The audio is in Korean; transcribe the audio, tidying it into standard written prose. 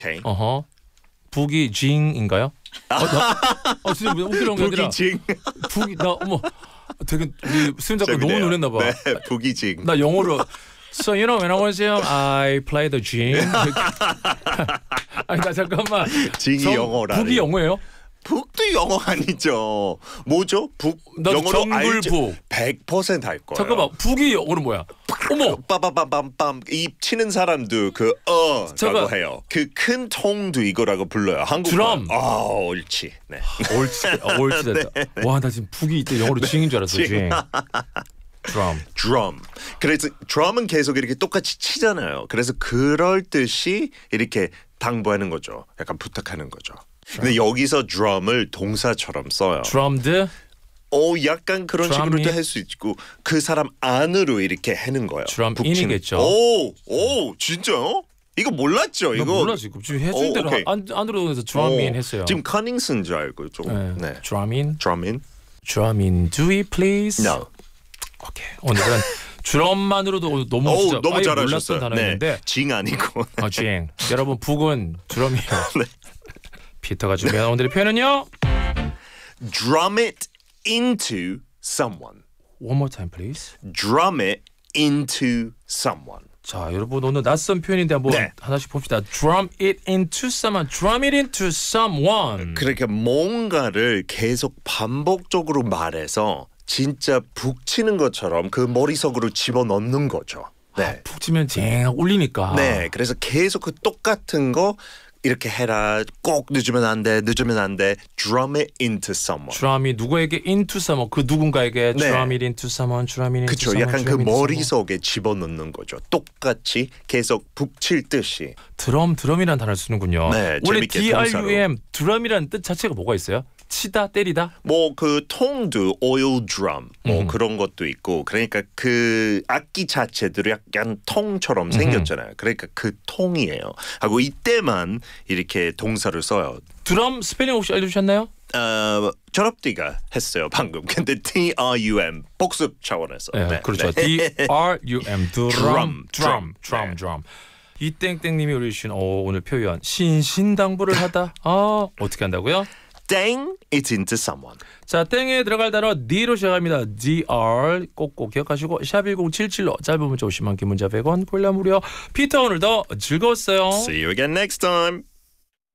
오케이. 북이 징인가요? 진짜 웃기는 게 아니라 북이 징. 북이 나 어머 되게 우리 수영 작가 너무 놀랬나 봐. 네, 북이 징. 나 영어로 So you know when I was young, I play the jing. 아니 나 잠깐만. 징이 영어라니. 북이 영어예요? 북도 영어 아니죠. 뭐죠? 북 영어로 정글북. 100% 할 거예요. 잠깐만 북이 영어로 뭐야? 어머. 빠바밤밤밤 입 치는 사람도 그 라고 해요. 그 큰 통도 이거라고 불러요. 한국 드럼. 옳지. 네. 옳지 됐다. 네. 와 나 지금 북이 이때 영어로 징인 줄 알았어. 징. 드럼. 그래서 드럼은 계속 이렇게 똑같이 치잖아요. 그래서 그럴 듯이 이렇게 당부하는 거죠. 약간 부탁하는 거죠. 근데 여기서 drum을 동사처럼 써요. drummed? 약간 그런 식으로도 할 수 있고 그 사람 안으로 이렇게 하는 거예요. drum in이겠죠. 오, 진짜요? 이거 몰랐죠? 이거 몰랐지. 지금 해준 대로 안으로 해서 drum in 했어요. 지금 커닝슨 줄 알고 좀. 네. drum in. Drum in. Do we please? No. 오케이. 오늘은 드럼만으로도 너무 진짜 너무 아예 잘하셨어요. 몰랐던 단어였는데. 네. 징 아니고. 징. 여러분 북은 드럼이에요. 네. 피터가 준비한 오늘의 표현은요. Drum it into someone. One more time, please. Drum it into someone. 자, 여러분 오늘 낯선 표현인데 한번 하나씩 봅시다. Drum it into someone. Drum it into someone. 그러니까 뭔가를 계속 반복적으로 말해서 진짜 북치는 것처럼 그 머릿속으로 집어넣는 거죠. 네. 푹 치면 쟁 울리니까. 네, 그래서 계속 그 똑같은 거 이렇게 해라. 꼭 늦으면 안 돼. Drum it into someone. 드럼이 누구에게 into someone. 그 누군가에게 Drum it into someone. Drum it into 그쵸, someone. 약간 그 머릿속에 집어넣는 거죠. 똑같이 계속 북칠 듯이. 드럼이라는 단어를 쓰는군요. 네, 원래 재밌게 DRUM 드럼이라는 뜻 자체가 뭐가 있어요? 치다, 때리다? 뭐 그 통도 oil drum 뭐 그런 것도 있고 그러니까 그 악기 자체도 약간 통처럼 생겼잖아요. 그러니까 그 통이에요. 하고 이때만 이렇게 동사를 써요. 드럼 스펠링 혹시 알려주셨나요? 졸업디가 했어요 방금. 근데 DRUM 복습 차원에서. 네, 그렇죠. 네. DRUM 드럼. 이땡땡님이 올려주신 오늘 표현 신신당부를 하다. 어떻게 한다고요? Dang it into someone. 자, 땡에 들어갈 단어 D로 시작합니다. DR 꼭꼭 기억하시고 샵1077로 짧은 문자 50만 긴 문자 100원 콜라 무료. 피터 오늘도 즐거웠어요. See you again next time.